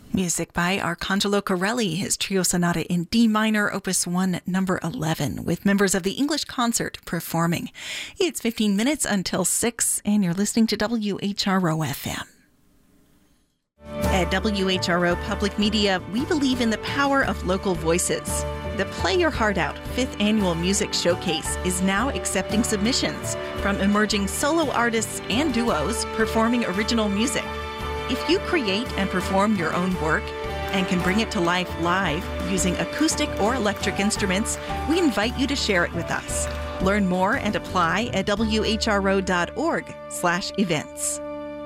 Music by Arcangelo Corelli, his trio sonata in D minor, opus 1, number 11, with members of the English Concert performing. It's 15 minutes until 6, and you're listening to WHRO FM. At WHRO Public Media, we believe in the power of local voices. The Play Your Heart Out 5th Annual Music Showcase is now accepting submissions from emerging solo artists and duos performing original music. If you create and perform your own work and can bring it to life live using acoustic or electric instruments, we invite you to share it with us. Learn more and apply at whro.org/events.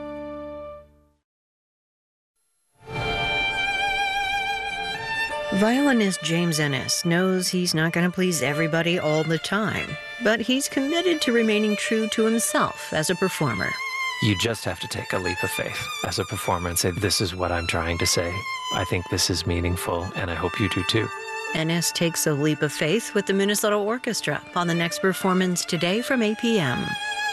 Violinist James Ennis knows he's not going to please everybody all the time, but he's committed to remaining true to himself as a performer. You just have to take a leap of faith as a performer and say, this is what I'm trying to say. I think this is meaningful, and I hope you do too. Ennis takes a leap of faith with the Minnesota Orchestra on the next performance today from 8 p.m.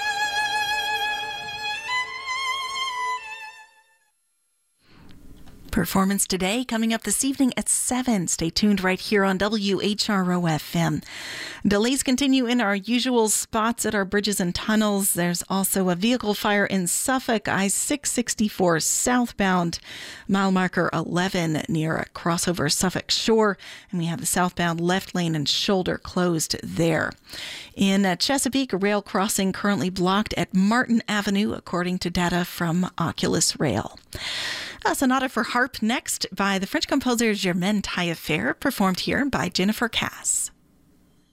Performance today coming up this evening at 7. Stay tuned right here on WHRO FM. Delays continue in our usual spots at our bridges and tunnels. There's also a vehicle fire in Suffolk, I-664 southbound, mile marker 11 near a crossover Suffolk Shore. And we have the southbound left lane and shoulder closed there. In Chesapeake, a rail crossing currently blocked at Martin Avenue, according to data from Oculus Rail. A sonata for harp next by the French composer Germaine Taillefer, performed here by Jennifer Cass.